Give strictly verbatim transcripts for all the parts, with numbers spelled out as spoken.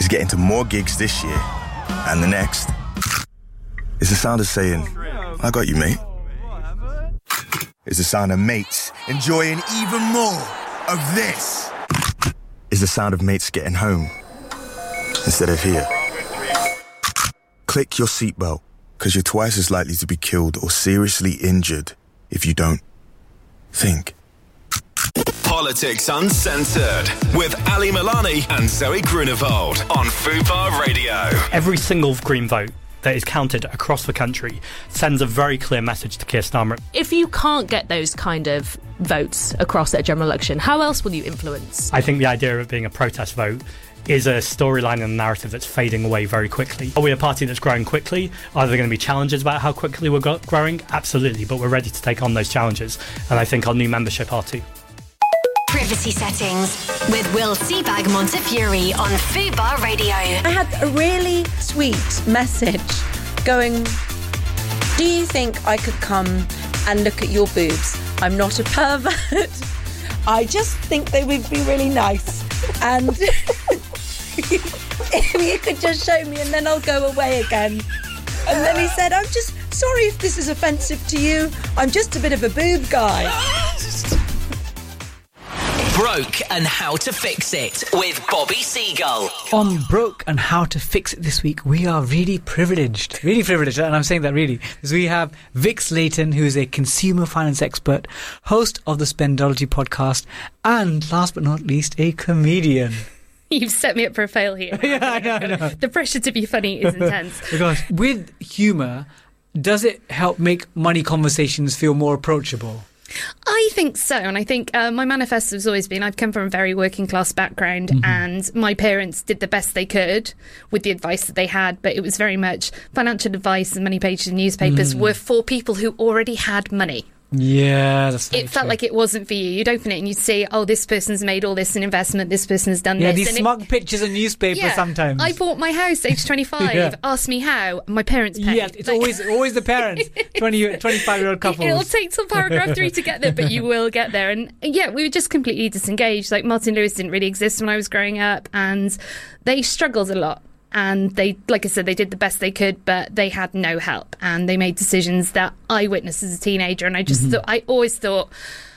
is getting to more gigs this year and the next. It's the sound of saying, I got you, mate. It's the sound of mates enjoying even more of this. It's the sound of mates getting home instead of here. Click your seatbelt, because you're twice as likely to be killed or seriously injured if you don't think. Politics Uncensored with Ali Milani and Zoe Grunewald on Fubar Radio. Every single Green vote that is counted across the country sends a very clear message to Keir Starmer. If you can't get those kind of votes across at a general election, how else will you influence? I think the idea of it being a protest vote is a storyline and a narrative that's fading away very quickly. Are we a party that's growing quickly? Are there going to be challenges about how quickly we're go- growing? Absolutely, but we're ready to take on those challenges, and I think our new membership are too. Privacy Settings with Will Seabag Montefiore on Fubar Radio. I had a really sweet message going, do you think I could come and look at your boobs? I'm not a pervert. I just think they would be really nice. And if you could just show me and then I'll go away again. And then he said, I'm just sorry if this is offensive to you. I'm just a bit of a boob guy. Broke and How to Fix It with Bobby Seagull. On Broke and How to Fix It this week, we are really privileged. Really privileged, and I'm saying that really. Because we have Vic Slayton, who is a consumer finance expert, host of the Spendology podcast, and last but not least, a comedian. You've set me up for a fail here. Yeah, I know, I know. The pressure to be funny is intense. Because with humour, does it help make money conversations feel more approachable? I think so, and I think uh, my manifesto has always been I've come from a very working class background, mm-hmm. and my parents did the best they could with the advice that they had, but it was very much financial advice, and many pages of newspapers mm. were for people who already had money. Yeah, that's it felt true. like it wasn't for you. You'd open it and you'd see, oh, this person's made all this in investment, this person has done yeah, this. Yeah, these and smug it, pictures in newspapers yeah, sometimes. I bought my house age twenty-five. yeah. Ask me how. My parents paid. Yeah, it's like, always always the parents. twenty, twenty-five-year-old couples. It'll take till paragraph three to get there, but you will get there. And yeah, we were just completely disengaged. Like Martin Lewis didn't really exist when I was growing up, and they struggled a lot. And they, like I said, they did the best they could, but they had no help. And they made decisions that I witnessed as a teenager. And I just mm-hmm. thought, I always thought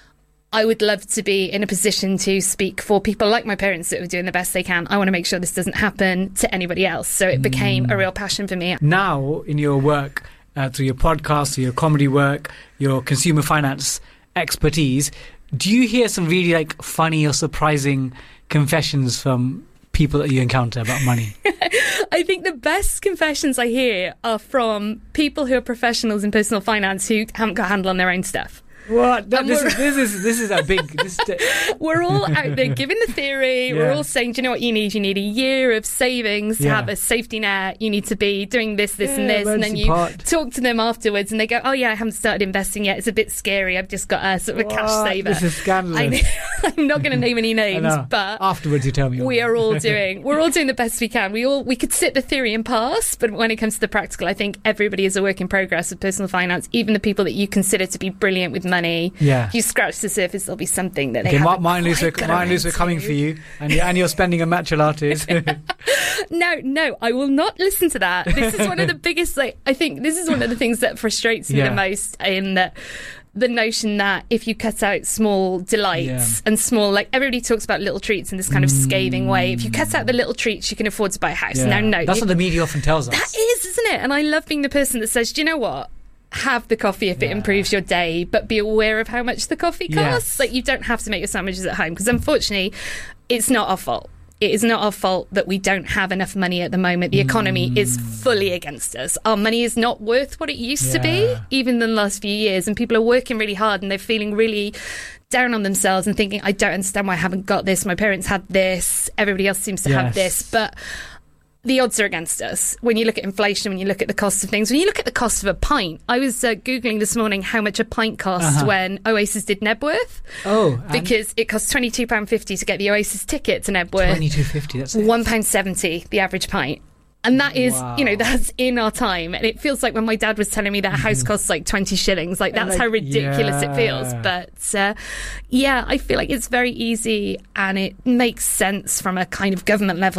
I would love to be in a position to speak for people like my parents that were doing the best they can. I want to make sure this doesn't happen to anybody else. So it became mm. a real passion for me. Now, in your work, uh, through your podcast, through your comedy work, your consumer finance expertise, do you hear some really like funny or surprising confessions from people that you encounter about money? I think the best confessions I hear are from people who are professionals in personal finance who haven't got a handle on their own stuff. What? No, this, is, this is this is a big... This is we're all out there giving the theory. Yeah. We're all saying, do you know what you need? You need a year of savings to yeah. have a safety net. You need to be doing this, this yeah, and this. And then you part. talk to them afterwards and they go, oh yeah, I haven't started investing yet. It's a bit scary. I've just got a sort of a what? cash saver. This is scandalous. I, I'm not going to name any names, but... Afterwards you tell me. We are all doing... We're all doing the best we can. We all we could sit the theory and pass, but when it comes to the practical, I think everybody is a work in progress with personal finance. Even the people that you consider to be brilliant with money. Yeah. You scratch the surface, there'll be something that they okay, haven't mine quite we're, got mine around we're coming for you, and you're, and you're spending a matcha lattes. no, no, I will not listen to that. This is one of the biggest, like, I think this is one of the things that frustrates me yeah. the most, in that the notion that if you cut out small delights yeah. and small, like everybody talks about little treats in this kind of mm. scathing way. If you cut out the little treats, you can afford to buy a house. Yeah. Now, no. That's it, what the media often tells us. That is, isn't it? And I love being the person that says, do you know what? Have the coffee if yeah. it improves your day, but be aware of how much the coffee costs. Yes. Like, you don't have to make your sandwiches at home, because unfortunately it's not our fault. It is not our fault that we don't have enough money at the moment. The economy mm. is fully against us. Our money is not worth what it used yeah. to be, even in the last few years, and people are working really hard and they're feeling really down on themselves and thinking, I don't understand why I haven't got this. My parents had this, everybody else seems to yes. have this. But the odds are against us. When you look at inflation, when you look at the cost of things, when you look at the cost of a pint. I was uh, Googling this morning how much a pint cost uh-huh. when Oasis did Nebworth. Oh. Because it costs twenty-two pounds fifty to get the Oasis ticket to Nebworth. twenty-two pounds fifty, that's it. one pound seventy, the average pint. And that is, wow. you know, that's in our time. And it feels like when my dad was telling me that a house costs like twenty shillings, like that's like, how ridiculous yeah. it feels. But uh, yeah, I feel like it's very easy and it makes sense from a kind of government level